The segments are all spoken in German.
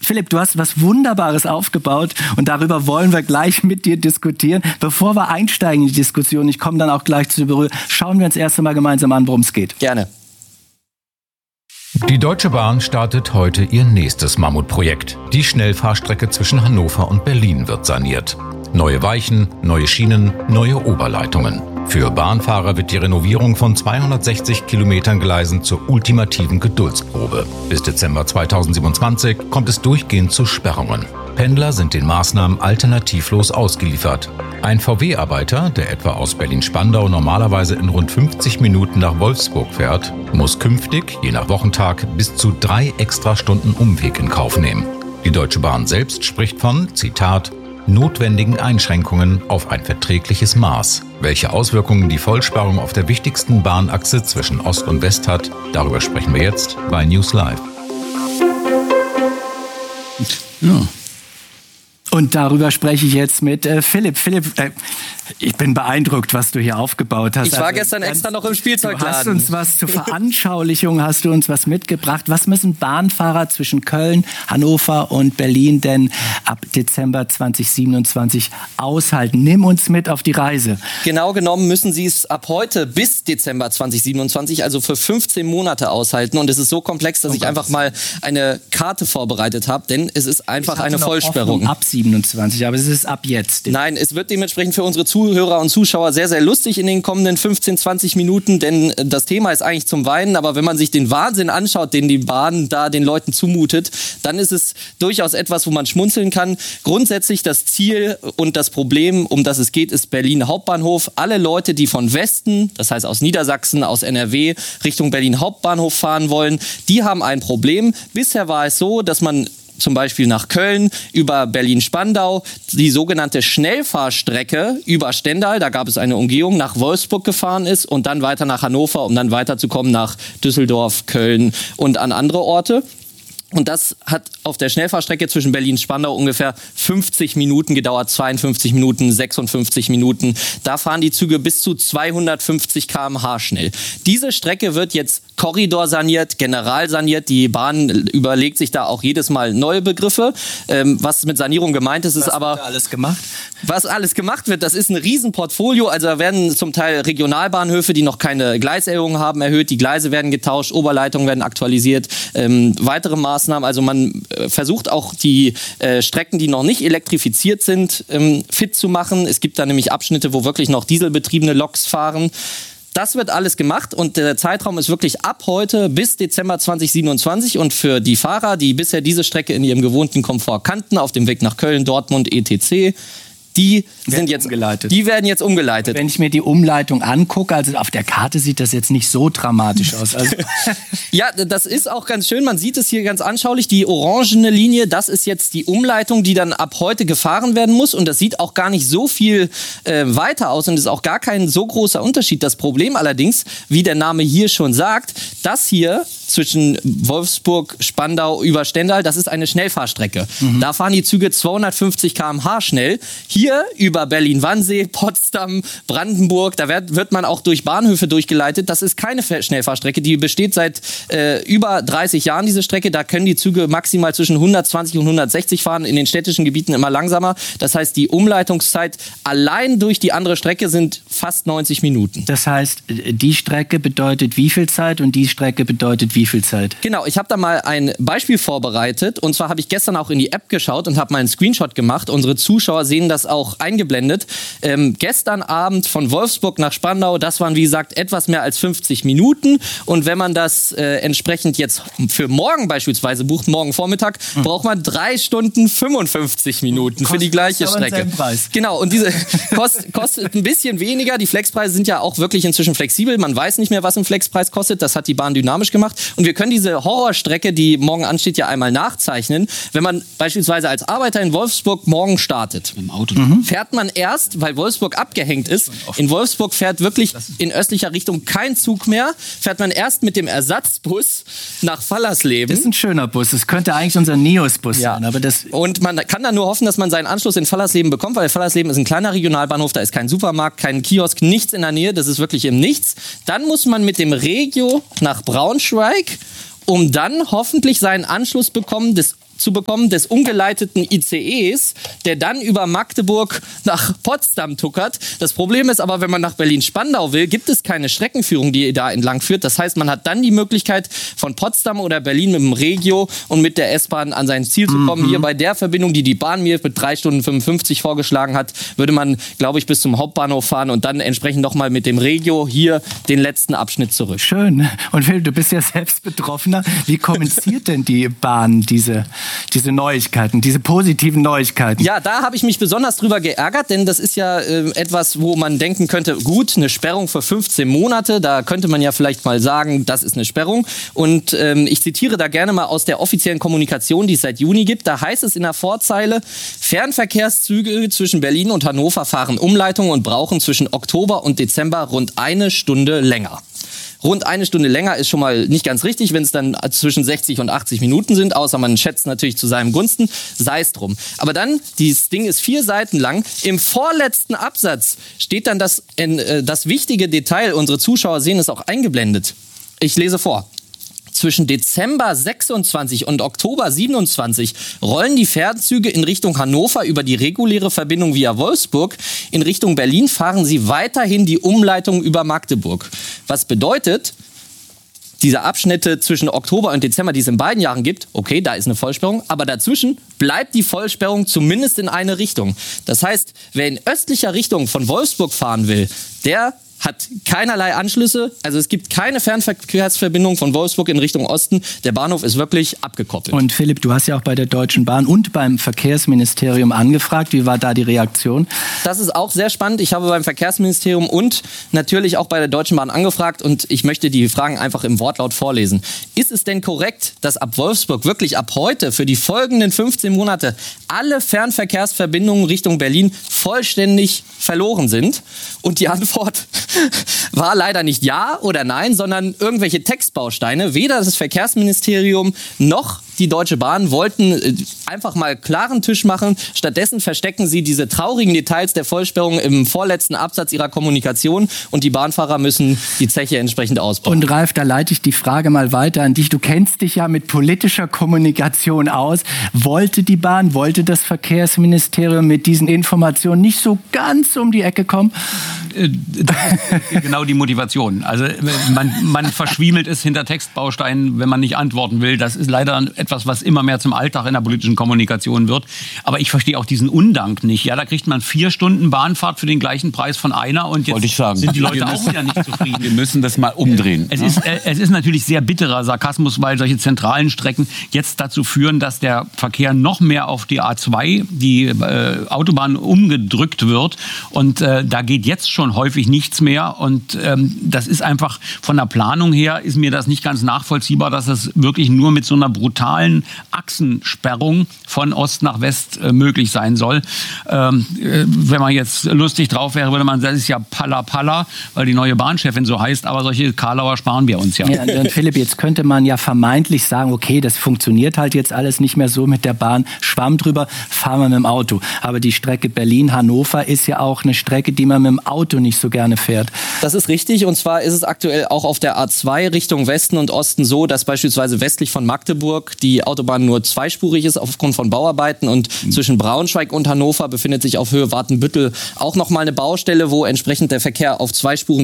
Philipp, du hast was Wunderbares aufgebaut und darüber wollen wir gleich mit dir diskutieren. Bevor wir einsteigen in die Diskussion, ich komme dann auch gleich zu Berührung, schauen wir uns erst einmal gemeinsam an, worum es geht. Gerne. Die Deutsche Bahn startet heute ihr nächstes Mammutprojekt. Die Schnellfahrstrecke zwischen Hannover und Berlin wird saniert. Neue Weichen, neue Schienen, neue Oberleitungen. Für Bahnfahrer wird die Renovierung von 260 Kilometern Gleisen zur ultimativen Geduldsprobe. Bis Dezember 2027 kommt es durchgehend zu Sperrungen. Pendler sind den Maßnahmen alternativlos ausgeliefert. Ein VW-Arbeiter, der etwa aus Berlin-Spandau normalerweise in rund 50 Minuten nach Wolfsburg fährt, muss künftig, je nach Wochentag, bis zu 3 Extrastunden Umweg in Kauf nehmen. Die Deutsche Bahn selbst spricht von, Zitat, notwendigen Einschränkungen auf ein verträgliches Maß. Welche Auswirkungen die Vollsperrung auf der wichtigsten Bahnachse zwischen Ost und West hat, darüber sprechen wir jetzt bei News Live. Ja. Und darüber spreche ich jetzt mit Philipp. Philipp, ich bin beeindruckt, was du hier aufgebaut hast. Ich war gestern extra noch im Spielzeugladen. Du hast uns was zur Veranschaulichung, hast du uns was mitgebracht. Was müssen Bahnfahrer zwischen Köln, Hannover und Berlin denn ab Dezember 2027 aushalten? Nimm uns mit auf die Reise. Genau genommen müssen sie es ab heute bis Dezember 2027, also für 15 Monate aushalten. Und es ist so komplex, dass ich einfach mal eine Karte vorbereitet habe, denn es ist einfach eine Vollsperrung. Ab 27, aber es ist ab jetzt. Nein, es wird dementsprechend für unsere Zuhörer und Zuschauer sehr, sehr lustig in den kommenden 15, 20 Minuten, denn das Thema ist eigentlich zum Weinen, aber wenn man sich den Wahnsinn anschaut, den die Bahn da den Leuten zumutet, dann ist es durchaus etwas, wo man schmunzeln kann. Grundsätzlich das Ziel und das Problem, um das es geht, ist Berlin Hauptbahnhof. Alle Leute, die von Westen, das heißt aus Niedersachsen, aus NRW, Richtung Berlin Hauptbahnhof fahren wollen, die haben ein Problem. Bisher war es so, dass man zum Beispiel nach Köln, über Berlin-Spandau, die sogenannte Schnellfahrstrecke über Stendal, da gab es eine Umgehung, nach Wolfsburg gefahren ist und dann weiter nach Hannover, um dann weiterzukommen nach Düsseldorf, Köln und an andere Orte. Und das hat auf der Schnellfahrstrecke zwischen Berlin-Spandau ungefähr 50 Minuten gedauert, 52 Minuten, 56 Minuten. Da fahren die Züge bis zu 250 km/h schnell. Diese Strecke wird jetzt korridorsaniert, generalsaniert. Die Bahn überlegt sich da auch jedes Mal neue Begriffe. Was mit Sanierung gemeint ist, ist aber... Was wird alles gemacht? Was alles gemacht wird, das ist ein Riesenportfolio. Also da werden zum Teil Regionalbahnhöfe, die noch keine Gleiserhöhung haben, erhöht. Die Gleise werden getauscht, Oberleitungen werden aktualisiert, weitere Maßnahmen. Also man versucht auch die Strecken, die noch nicht elektrifiziert sind, fit zu machen. Es gibt da nämlich Abschnitte, wo wirklich noch dieselbetriebene Loks fahren. Das wird alles gemacht und der Zeitraum ist wirklich ab heute bis Dezember 2027 und für die Fahrer, die bisher diese Strecke in ihrem gewohnten Komfort kannten, auf dem Weg nach Köln, Dortmund, etc., die werden jetzt umgeleitet. Wenn ich mir die Umleitung angucke, also auf der Karte sieht das jetzt nicht so dramatisch aus. Also ja, das ist auch ganz schön. Man sieht es hier ganz anschaulich. Die orangene Linie, das ist jetzt die Umleitung, die dann ab heute gefahren werden muss. Und das sieht auch gar nicht so viel weiter aus und ist auch gar kein so großer Unterschied. Das Problem allerdings, wie der Name hier schon sagt, das hier zwischen Wolfsburg, Spandau über Stendal, das ist eine Schnellfahrstrecke. Da fahren die Züge 250 km/h schnell. Hier über Berlin-Wannsee, Potsdam, Brandenburg, da wird man auch durch Bahnhöfe durchgeleitet. Das ist keine Schnellfahrstrecke, die besteht seit über 30 Jahren, diese Strecke. Da können die Züge maximal zwischen 120 und 160 fahren, in den städtischen Gebieten immer langsamer. Das heißt, die Umleitungszeit allein durch die andere Strecke sind fast 90 Minuten. Das heißt, die Strecke bedeutet wie viel Zeit und die Strecke bedeutet wie viel Zeit? Genau, ich habe da mal ein Beispiel vorbereitet. Und zwar habe ich gestern auch in die App geschaut und habe mal einen Screenshot gemacht. Unsere Zuschauer sehen das auch eingeblendet. Gestern Abend von Wolfsburg nach Spandau, das waren wie gesagt etwas mehr als 50 Minuten. Und wenn man das entsprechend jetzt für morgen beispielsweise bucht, morgen Vormittag, braucht man 3 Stunden 55 Minuten für die gleiche Strecke. Genau, und diese kostet ein bisschen weniger. Die Flexpreise sind ja auch wirklich inzwischen flexibel. Man weiß nicht mehr, was ein Flexpreis kostet. Das hat die Bahn dynamisch gemacht. Und wir können diese Horrorstrecke, die morgen ansteht, ja einmal nachzeichnen. Wenn man beispielsweise als Arbeiter in Wolfsburg morgen startet, im Auto fährt man erst, weil Wolfsburg abgehängt ist, in Wolfsburg fährt wirklich in östlicher Richtung kein Zug mehr, fährt man erst mit dem Ersatzbus nach Fallersleben. Das ist ein schöner Bus, das könnte eigentlich unser Neos-Bus sein. Aber und man kann dann nur hoffen, dass man seinen Anschluss in Fallersleben bekommt, weil Fallersleben ist ein kleiner Regionalbahnhof, da ist kein Supermarkt, kein Kiosk, nichts in der Nähe, das ist wirklich im Nichts. Dann muss man mit dem Regio nach Braunschweig, um dann hoffentlich seinen Anschluss bekommen des zu bekommen des umgeleiteten ICEs, der dann über Magdeburg nach Potsdam tuckert. Das Problem ist aber, wenn man nach Berlin-Spandau will, gibt es keine Streckenführung, die da entlang führt. Das heißt, man hat dann die Möglichkeit, von Potsdam oder Berlin mit dem Regio und mit der S-Bahn an sein Ziel zu kommen. Hier bei der Verbindung, die Bahn mir mit 3 Stunden 55 vorgeschlagen hat, würde man, glaube ich, bis zum Hauptbahnhof fahren und dann entsprechend nochmal mit dem Regio hier den letzten Abschnitt zurück. Schön. Und Philipp, du bist ja selbst Betroffener. Wie kommentiert denn die Bahn diese Neuigkeiten, diese positiven Neuigkeiten? Ja, da habe ich mich besonders drüber geärgert, denn das ist ja etwas, wo man denken könnte, gut, eine Sperrung für 15 Monate, da könnte man ja vielleicht mal sagen, das ist eine Sperrung. Und ich zitiere da gerne mal aus der offiziellen Kommunikation, die es seit Juni gibt. Da heißt es in der Vorzeile, Fernverkehrszüge zwischen Berlin und Hannover fahren Umleitungen und brauchen zwischen Oktober und Dezember rund 1 Stunde länger. Rund 1 Stunde länger ist schon mal nicht ganz richtig, wenn es dann zwischen 60 und 80 Minuten sind, außer man schätzt natürlich zu seinem Gunsten, sei es drum. Aber dann, dieses Ding ist 4 Seiten lang, im vorletzten Absatz steht dann das wichtige Detail, unsere Zuschauer sehen es auch eingeblendet. Ich lese vor. Zwischen Dezember 26 und Oktober 27 rollen die Fernzüge in Richtung Hannover über die reguläre Verbindung via Wolfsburg. In Richtung Berlin fahren sie weiterhin die Umleitung über Magdeburg. Was bedeutet, diese Abschnitte zwischen Oktober und Dezember, die es in beiden Jahren gibt, okay, da ist eine Vollsperrung, aber dazwischen bleibt die Vollsperrung zumindest in eine Richtung. Das heißt, wer in östlicher Richtung von Wolfsburg fahren will, der hat keinerlei Anschlüsse, also es gibt keine Fernverkehrsverbindung von Wolfsburg in Richtung Osten. Der Bahnhof ist wirklich abgekoppelt. Und Philipp, du hast ja auch bei der Deutschen Bahn und beim Verkehrsministerium angefragt. Wie war da die Reaktion? Das ist auch sehr spannend. Ich habe beim Verkehrsministerium und natürlich auch bei der Deutschen Bahn angefragt und ich möchte die Fragen einfach im Wortlaut vorlesen. Ist es denn korrekt, dass ab Wolfsburg wirklich ab heute für die folgenden 15 Monate alle Fernverkehrsverbindungen Richtung Berlin vollständig verloren sind? Und die Antwort war leider nicht ja oder nein, sondern irgendwelche Textbausteine. Weder das Verkehrsministerium noch die Deutsche Bahn wollten einfach mal klaren Tisch machen. Stattdessen verstecken sie diese traurigen Details der Vollsperrung im vorletzten Absatz ihrer Kommunikation und die Bahnfahrer müssen die Zeche entsprechend ausbauen. Und Ralf, da leite ich die Frage mal weiter an dich. Du kennst dich ja mit politischer Kommunikation aus. Wollte die Bahn, wollte das Verkehrsministerium mit diesen Informationen nicht so ganz um die Ecke kommen? Genau die Motivation. Also man verschwiemelt es hinter Textbausteinen, wenn man nicht antworten will. Das ist leider etwas, was immer mehr zum Alltag in der politischen Kommunikation wird. Aber ich verstehe auch diesen Undank nicht. Ja, da kriegt man 4 Stunden Bahnfahrt für den gleichen Preis von einer und jetzt sind die Leute auch wieder nicht zufrieden. Wir müssen das mal umdrehen. Es ist natürlich sehr bitterer Sarkasmus, weil solche zentralen Strecken jetzt dazu führen, dass der Verkehr noch mehr auf die A2, die Autobahn, umgedrückt wird. Und da geht jetzt schon häufig nichts mehr. Und das ist einfach von der Planung her, ist mir das nicht ganz nachvollziehbar, dass das wirklich nur mit so einer brutalen Achsensperrung von Ost nach West möglich sein soll. Wenn man jetzt lustig drauf wäre, würde man sagen, das ist ja Palla Palla, weil die neue Bahnchefin so heißt, aber solche Karlauer sparen wir uns ja. Und Philipp, jetzt könnte man ja vermeintlich sagen, okay, das funktioniert halt jetzt alles nicht mehr so mit der Bahn, Schwamm drüber, fahren wir mit dem Auto. Aber die Strecke Berlin-Hannover ist ja auch eine Strecke, die man mit dem Auto nicht so gerne fährt. Das ist richtig und zwar ist es aktuell auch auf der A2 Richtung Westen und Osten so, dass beispielsweise westlich von Magdeburg die Autobahn nur zweispurig ist aufgrund von Bauarbeiten und zwischen Braunschweig und Hannover befindet sich auf Höhe Wartenbüttel auch nochmal eine Baustelle, wo entsprechend der Verkehr auf 2 Spuren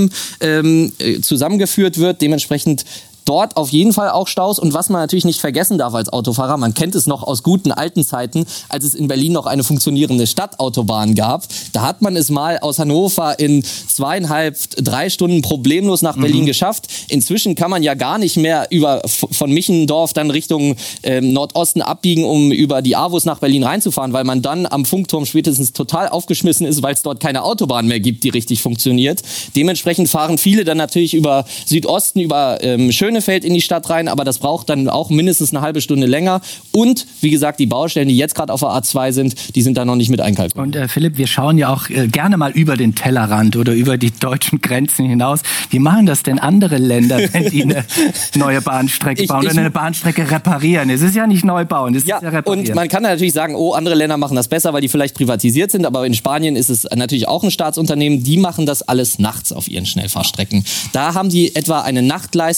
zusammengeführt wird. Dementsprechend dort auf jeden Fall auch Staus. Und was man natürlich nicht vergessen darf als Autofahrer, man kennt es noch aus guten alten Zeiten, als es in Berlin noch eine funktionierende Stadtautobahn gab. Da hat man es mal aus Hannover in 2,5, 3 Stunden problemlos nach Berlin geschafft. Inzwischen kann man ja gar nicht mehr von Michendorf dann Richtung Nordosten abbiegen, um über die AWUS nach Berlin reinzufahren, weil man dann am Funkturm spätestens total aufgeschmissen ist, weil es dort keine Autobahn mehr gibt, die richtig funktioniert. Dementsprechend fahren viele dann natürlich über Südosten, über Schönefeld in die Stadt rein, aber das braucht dann auch mindestens eine halbe Stunde länger. Und wie gesagt, die Baustellen, die jetzt gerade auf der A2 sind, die sind da noch nicht mit einkalkuliert. Und Philipp, wir schauen ja auch gerne mal über den Tellerrand oder über die deutschen Grenzen hinaus. Wie machen das denn andere Länder, wenn die eine neue Bahnstrecke bauen oder eine Bahnstrecke reparieren? Es ist ja nicht neu bauen, es ist ja reparieren. Und man kann natürlich sagen, oh, andere Länder machen das besser, weil die vielleicht privatisiert sind, aber in Spanien ist es natürlich auch ein Staatsunternehmen, die machen das alles nachts auf ihren Schnellfahrstrecken. Da haben die etwa eine Nachtleistung von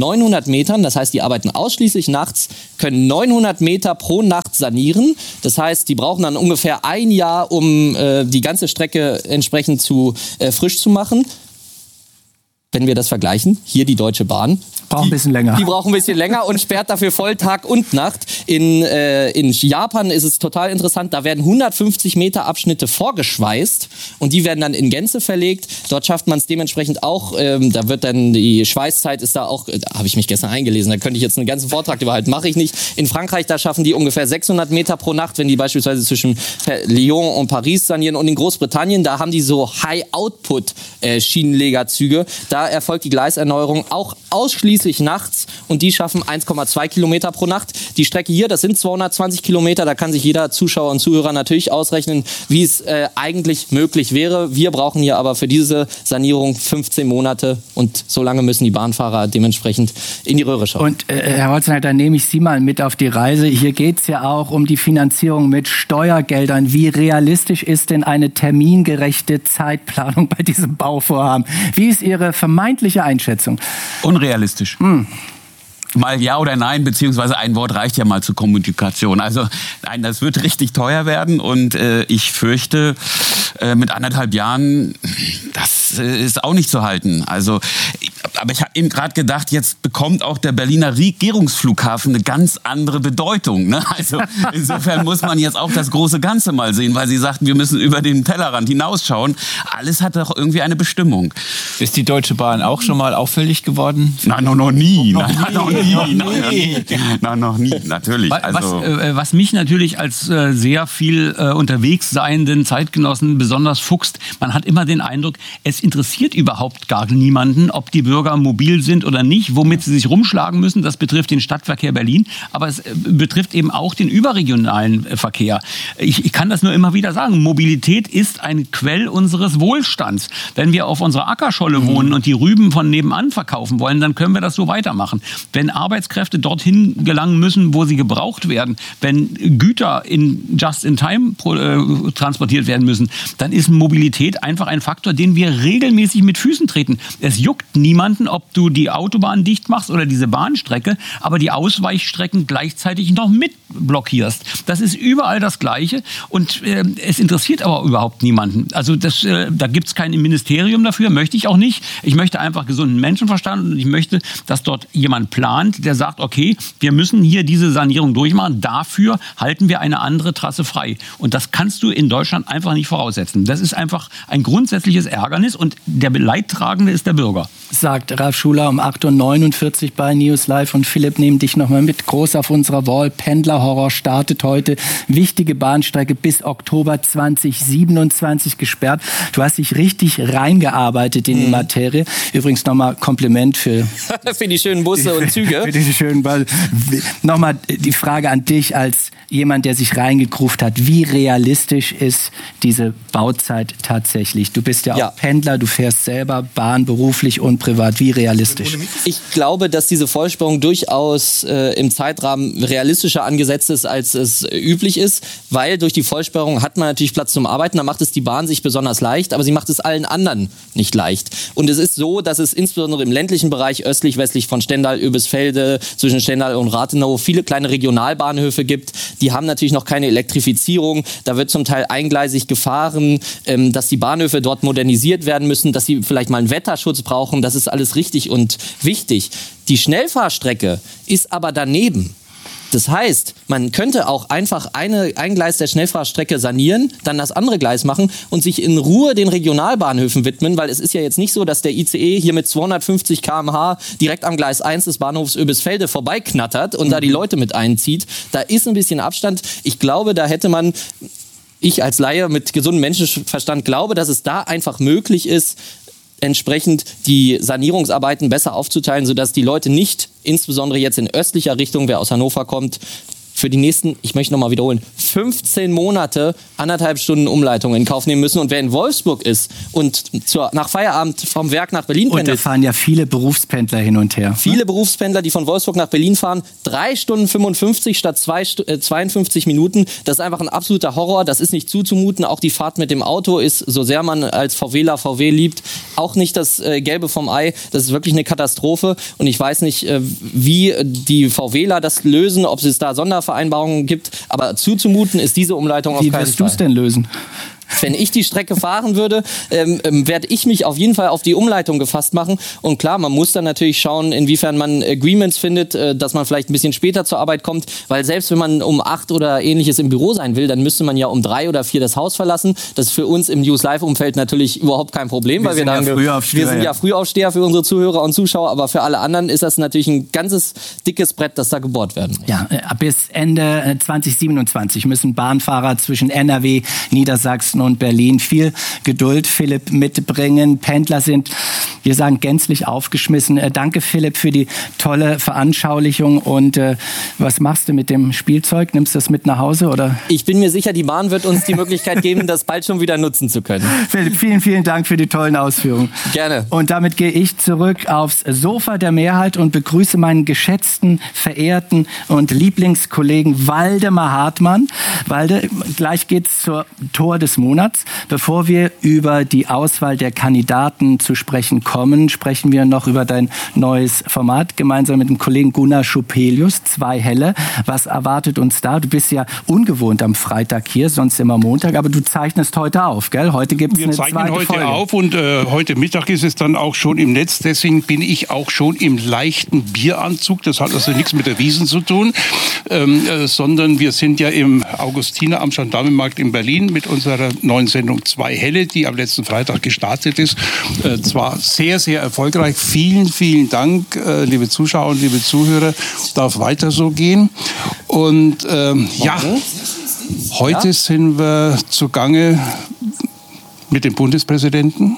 900 Metern. Das heißt, die arbeiten ausschließlich nachts, können 900 Meter pro Nacht sanieren. Das heißt, die brauchen dann ungefähr ein Jahr, um die ganze Strecke entsprechend frisch zu machen. Wenn wir das vergleichen, hier die Deutsche Bahn. Braucht ein bisschen länger. Die brauchen ein bisschen länger und sperrt dafür voll Tag und Nacht. In Japan ist es total interessant, da werden 150 Meter Abschnitte vorgeschweißt und die werden dann in Gänze verlegt. Dort schafft man es dementsprechend auch, da wird dann die Schweißzeit ist da auch, da habe ich mich gestern eingelesen, da könnte ich jetzt einen ganzen Vortrag drüber halten, mache ich nicht. In Frankreich, da schaffen die ungefähr 600 Meter pro Nacht, wenn die beispielsweise zwischen Lyon und Paris sanieren, und in Großbritannien, da haben die so High-Output-Schienenlegerzüge. Da erfolgt die Gleiserneuerung auch ausschließlich nachts und die schaffen 1,2 Kilometer pro Nacht. Die Strecke hier, das sind 220 Kilometer, da kann sich jeder Zuschauer und Zuhörer natürlich ausrechnen, wie es eigentlich möglich wäre. Wir brauchen hier aber für diese Sanierung 15 Monate und so lange müssen die Bahnfahrer dementsprechend in die Röhre schauen. Und Herr Holzeneit, dann nehme ich Sie mal mit auf die Reise. Hier geht es ja auch um die Finanzierung mit Steuergeldern. Wie realistisch ist denn eine termingerechte Zeitplanung bei diesem Bauvorhaben? Wie ist Ihre vermeintliche Einschätzung? Unrealistisch. Mal ja oder nein, beziehungsweise ein Wort reicht ja mal zur Kommunikation. Also nein, das wird richtig teuer werden und ich fürchte, mit 1,5 Jahren, das ist auch nicht zu halten. Also, aber ich habe eben gerade gedacht, jetzt bekommt auch der Berliner Regierungsflughafen eine ganz andere Bedeutung. Ne? Also insofern muss man jetzt auch das große Ganze mal sehen, weil Sie sagten, wir müssen über den Tellerrand hinausschauen. Alles hat doch irgendwie eine Bestimmung. Ist die Deutsche Bahn auch schon mal auffällig geworden? Nein, noch nie. Nein, noch nie, natürlich. Was mich natürlich als sehr viel unterwegs seienden Zeitgenossen besonders fuchst, man hat immer den Eindruck, es interessiert überhaupt gar niemanden, ob die Bürger mobil sind oder nicht, womit sie sich rumschlagen müssen. Das betrifft den Stadtverkehr Berlin, aber es betrifft eben auch den überregionalen Verkehr. Ich kann das nur immer wieder sagen, Mobilität ist ein Quell unseres Wohlstands. Wenn wir auf unserer Ackerscholle wohnen und die Rüben von nebenan verkaufen wollen, dann können wir das so weitermachen. Wenn Arbeitskräfte dorthin gelangen müssen, wo sie gebraucht werden, wenn Güter just-in-time transportiert werden müssen, dann ist Mobilität einfach ein Faktor, den wir regelmäßig mit Füßen treten. Es juckt niemanden, ob du die Autobahn dicht machst oder diese Bahnstrecke, aber die Ausweichstrecken gleichzeitig noch mit blockierst. Das ist überall das Gleiche und es interessiert aber überhaupt niemanden. Also da gibt es kein Ministerium dafür, möchte ich auch nicht. Ich möchte einfach gesunden Menschenverstand und ich möchte, dass dort jemand plant, der sagt, okay, wir müssen hier diese Sanierung durchmachen, dafür halten wir eine andere Trasse frei. Und das kannst du in Deutschland einfach nicht voraussetzen. Das ist einfach ein grundsätzliches Ärgernis und der Leidtragende ist der Bürger. Sagt Ralf Schuler um 8.49 Uhr bei News Live und Philipp, nehmen dich nochmal mit. Groß auf unserer Wall, Pendlerhorror startet heute. Wichtige Bahnstrecke bis Oktober 2027 gesperrt. Du hast dich richtig reingearbeitet in die Materie. Übrigens nochmal Kompliment für die schönen Busse und Züge. Für diese schönen Ball. Nochmal die Frage an dich als jemand, der sich reingegruft hat. Wie realistisch ist diese Bauzeit tatsächlich? Du bist ja auch Pendler, du fährst selber Bahn beruflich und privat. Wie realistisch? Ich glaube, dass diese Vollsperrung durchaus im Zeitrahmen realistischer angesetzt ist, als es üblich ist, weil durch die Vollsperrung hat man natürlich Platz zum Arbeiten. Da macht es die Bahn sich besonders leicht, aber sie macht es allen anderen nicht leicht. Und es ist so, dass es insbesondere im ländlichen Bereich östlich-westlich von Stendal, Oebisfelde, zwischen Stendal und Rathenow viele kleine Regionalbahnhöfe gibt. Die haben natürlich noch keine Elektrifizierung. Da wird zum Teil eingleisig gefahren, dass die Bahnhöfe dort modernisiert werden müssen, dass sie vielleicht mal einen Wetterschutz brauchen. Das ist alles richtig und wichtig. Die Schnellfahrstrecke ist aber daneben. Das heißt, man könnte auch einfach ein Gleis der Schnellfahrstrecke sanieren, dann das andere Gleis machen und sich in Ruhe den Regionalbahnhöfen widmen, weil es ist ja jetzt nicht so, dass der ICE hier mit 250 km/h direkt am Gleis 1 des Bahnhofs Oebisfelde vorbeiknattert und da die Leute mit einzieht. Da ist ein bisschen Abstand. Ich glaube, da hätte man, ich als Laie mit gesundem Menschenverstand glaube, dass es da einfach möglich ist, entsprechend die Sanierungsarbeiten besser aufzuteilen, sodass die Leute nicht, insbesondere jetzt in östlicher Richtung, wer aus Hannover kommt, für die nächsten, ich möchte nochmal wiederholen, 15 Monate 1,5 Stunden Umleitung in Kauf nehmen müssen. Und wer in Wolfsburg ist und nach Feierabend vom Werk nach Berlin pendelt. Und da fahren ja viele Berufspendler hin und her. Viele Berufspendler, die von Wolfsburg nach Berlin fahren, 3 Stunden 55 statt 52 Minuten. Das ist einfach ein absoluter Horror. Das ist nicht zuzumuten. Auch die Fahrt mit dem Auto ist, so sehr man als VWler VW liebt, auch nicht das Gelbe vom Ei. Das ist wirklich eine Katastrophe. Und ich weiß nicht, wie die VWler das lösen, ob es da Sondervereinbarungen gibt. Aber zuzumuten ist diese Umleitung auf keinen Fall. Wie wirst du es denn lösen? Wenn ich die Strecke fahren würde, werde ich mich auf jeden Fall auf die Umleitung gefasst machen. Und klar, man muss dann natürlich schauen, inwiefern man Agreements findet, dass man vielleicht ein bisschen später zur Arbeit kommt. Weil selbst wenn man um 8 oder ähnliches im Büro sein will, dann müsste man ja um 3 oder 4 das Haus verlassen. Das ist für uns im News-Live-Umfeld natürlich überhaupt kein Problem. Wir sind ja Frühaufsteher für unsere Zuhörer und Zuschauer. Aber für alle anderen ist das natürlich ein ganzes dickes Brett, das da gebohrt werden muss. Ja, bis Ende 2027 müssen Bahnfahrer zwischen NRW, Niedersachsen und Berlin viel Geduld, Philipp, mitbringen. Pendler sind, wir sagen, gänzlich aufgeschmissen. Danke, Philipp, für die tolle Veranschaulichung. Und was machst du mit dem Spielzeug? Nimmst du das mit nach Hause? Oder? Ich bin mir sicher, die Bahn wird uns die Möglichkeit geben, das bald schon wieder nutzen zu können. Philipp, vielen, vielen Dank für die tollen Ausführungen. Gerne. Und damit gehe ich zurück aufs Sofa der Mehrheit und begrüße meinen geschätzten, verehrten und Lieblingskollegen Waldemar Hartmann. Walde, gleich geht's zur Tor des Monats. Bevor wir über die Auswahl der Kandidaten zu sprechen kommen, sprechen wir noch über dein neues Format, gemeinsam mit dem Kollegen Gunnar Schupelius, 2 Helle. Was erwartet uns da? Du bist ja ungewohnt am Freitag hier, sonst immer Montag, aber du zeichnest heute auf, gell? Heute gibt's eine zweite Folge. Wir zeichnen heute auf und heute Mittag ist es dann auch schon im Netz. Deswegen bin ich auch schon im leichten Bieranzug. Das hat also nichts mit der Wiesn zu tun, sondern wir sind ja im Augustiner am Gendarmenmarkt in Berlin mit unserer neuen Sendung 2 Helle, die am letzten Freitag gestartet ist. Zwar sehr, sehr erfolgreich. Vielen, vielen Dank, liebe Zuschauer und liebe Zuhörer. Darf weiter so gehen. Und heute sind wir zugange mit dem Bundespräsidenten.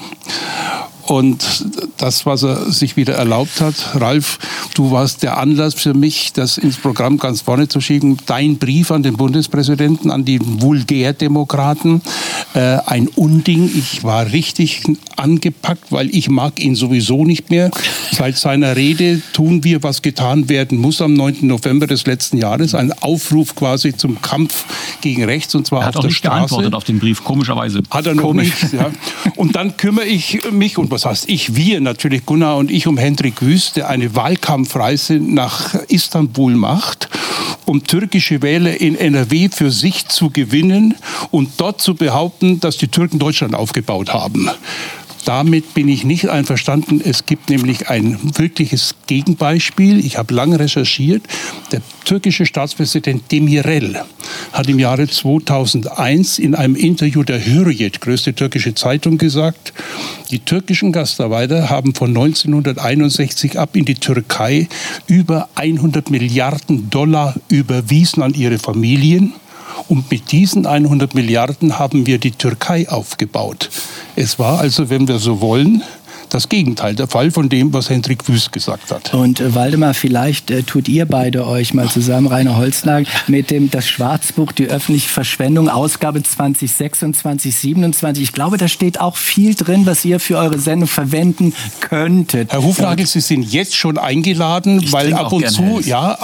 Und das, was er sich wieder erlaubt hat, Ralf, du warst der Anlass für mich, das ins Programm ganz vorne zu schieben. Dein Brief an den Bundespräsidenten, an die Vulgärdemokraten, ein Unding. Ich war richtig angepackt, weil ich mag ihn sowieso nicht mehr. Seit seiner Rede tun wir, was getan werden muss am 9. November des letzten Jahres. Ein Aufruf quasi zum Kampf gegen rechts, und zwar auf der Straße. Er hat auch nicht geantwortet auf den Brief, komischerweise. Hat er noch nicht, ja. Und dann kümmere ich mich, und was heißt ich, wir natürlich, Gunnar und ich, um Hendrik Wüst, der eine Wahlkampfreise nach Istanbul macht, um türkische Wähler in NRW für sich zu gewinnen und dort zu behaupten, dass die Türken Deutschland aufgebaut haben. Damit bin ich nicht einverstanden. Es gibt nämlich ein wirkliches Gegenbeispiel. Ich habe lange recherchiert. Der türkische Staatspräsident Demirel hat im Jahre 2001 in einem Interview der Hürriyet, größte türkische Zeitung, gesagt, die türkischen Gastarbeiter haben von 1961 ab in die Türkei über 100 Milliarden Dollar überwiesen an ihre Familien. Und mit diesen 100 Milliarden haben wir die Türkei aufgebaut. Es war also, wenn wir so wollen, das Gegenteil der Fall von dem, was Hendrik Wüst gesagt hat. Und Waldemar, vielleicht tut ihr beide euch mal zusammen, Rainer Holznagel, mit dem das Schwarzbuch, die öffentliche Verschwendung, Ausgabe 2026, 27. Ich glaube, da steht auch viel drin, was ihr für eure Sendung verwenden könntet. Herr Hufnagel, Sie sind jetzt schon eingeladen, weil ab und zu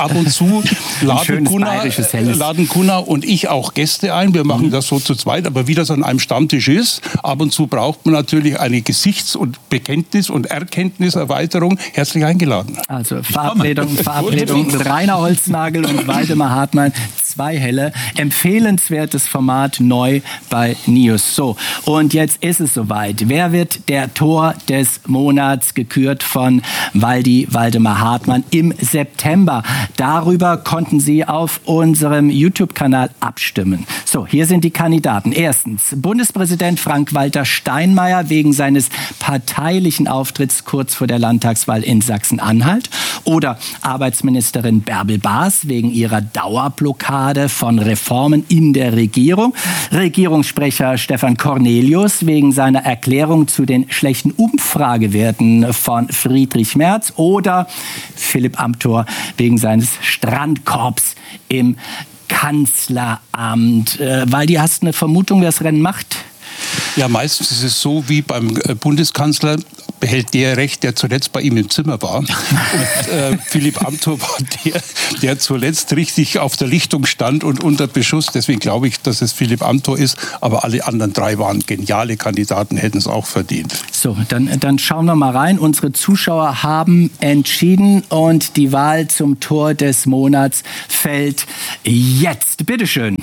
laden Gunnar und ich auch Gäste ein. Wir machen das so zu zweit, aber wie das an einem Stammtisch ist, ab und zu braucht man natürlich eine Gesichts- und Bekenntnis- und Erkenntniserweiterung. Herzlich eingeladen. Also Verabredung mit Rainer Holznagel und Waldemar Hartmann. 2 Helle. Empfehlenswertes Format, neu bei News. So, und jetzt ist es soweit. Wer wird der Tor des Monats, gekürt von Waldemar Hartmann im September? Darüber konnten Sie auf unserem YouTube-Kanal abstimmen. So, hier sind die Kandidaten. Erstens, Bundespräsident Frank-Walter Steinmeier wegen seines parteilichen Auftritts kurz vor der Landtagswahl in Sachsen-Anhalt. Oder Arbeitsministerin Bärbel Baas wegen ihrer Dauerblockade von Reformen in der Regierung. Regierungssprecher Stefan Cornelius wegen seiner Erklärung zu den schlechten Umfragewerten von Friedrich Merz. Oder Philipp Amthor wegen seines Strandkorbs im Bundeskanzleramt. Waldi, hast du eine Vermutung, wer das Rennen macht? Ja, meistens ist es so wie beim Bundeskanzler, behält der Recht, der zuletzt bei ihm im Zimmer war. Und Philipp Amthor war der zuletzt richtig auf der Lichtung stand und unter Beschuss. Deswegen glaube ich, dass es Philipp Amthor ist. Aber alle anderen 3 waren geniale Kandidaten, hätten es auch verdient. So, dann schauen wir mal rein. Unsere Zuschauer haben entschieden und die Wahl zum Tor des Monats fällt jetzt. Bitteschön.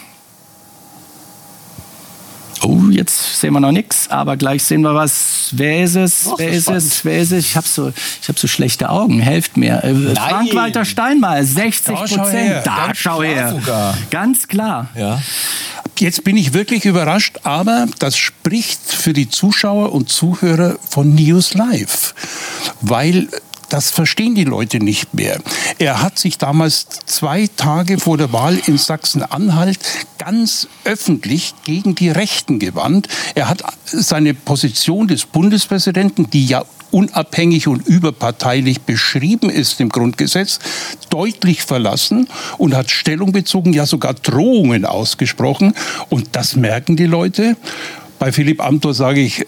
Oh, jetzt sehen wir noch nichts, aber gleich sehen wir was. Wer ist es? Wer ist es? Ich habe so schlechte Augen. Helft mir. Frank-Walter Steinmeier, 60%. Da, schau her. Sogar. Ganz klar. Ja. Jetzt bin ich wirklich überrascht, aber das spricht für die Zuschauer und Zuhörer von News Live, weil das verstehen die Leute nicht mehr. Er hat sich damals 2 Tage vor der Wahl in Sachsen-Anhalt ganz öffentlich gegen die Rechten gewandt. Er hat seine Position des Bundespräsidenten, die ja unabhängig und überparteilich beschrieben ist im Grundgesetz, deutlich verlassen und hat Stellung bezogen, ja sogar Drohungen ausgesprochen. Und das merken die Leute. Bei Philipp Amthor sage ich,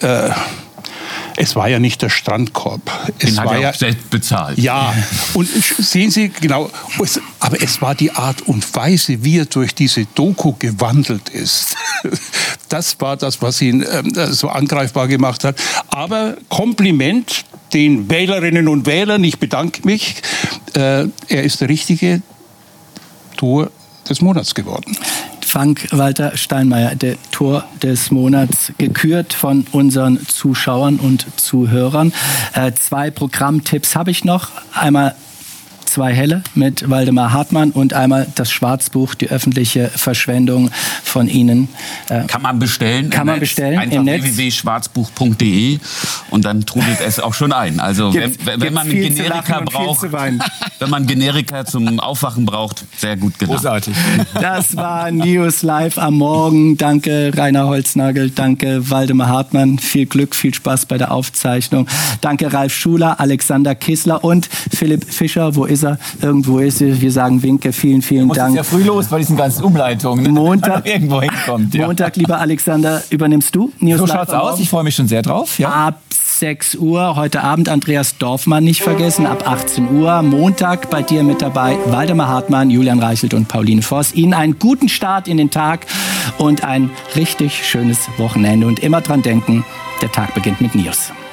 es war ja nicht der Strandkorb. Den hat er auch selbst bezahlt. Ja, und sehen Sie, genau, aber es war die Art und Weise, wie er durch diese Doku gewandelt ist. Das war das, was ihn so angreifbar gemacht hat. Aber Kompliment den Wählerinnen und Wählern, ich bedanke mich. Er ist der richtige Tor des Monats geworden. Frank-Walter Steinmeier, der Tor des Monats, gekürt von unseren Zuschauern und Zuhörern. 2 Programmtipps habe ich noch. Einmal 2 Helle mit Waldemar Hartmann und einmal das Schwarzbuch, die öffentliche Verschwendung von Ihnen. Kann man bestellen. Einfach im Netz. www.schwarzbuch.de und dann trudelt es auch schon ein. Also wenn man Generika braucht, wenn man Generika zum Aufwachen braucht, sehr gut gedacht. Großartig. Das war News Live am Morgen. Danke Rainer Holznagel, danke Waldemar Hartmann. Viel Glück, viel Spaß bei der Aufzeichnung. Danke Ralf Schuler, Alexander Kissler und Philipp Fischer. Wo ist er? Irgendwo ist er. Wir sagen Winke. Vielen Dank. Ja früh los bei diesen ganzen Umleitungen. Ne? Montag, irgendwo hinkommt. Ja. Montag, lieber Alexander, übernimmst du News So Live schaut's aus. Ich freue mich schon sehr drauf. Ja. Ab 6 Uhr. Heute Abend Andreas Dorfmann nicht vergessen. Ab 18 Uhr. Montag bei dir mit dabei Waldemar Hartmann, Julian Reichelt und Pauline Voss. Ihnen einen guten Start in den Tag und ein richtig schönes Wochenende. Und immer dran denken, der Tag beginnt mit News.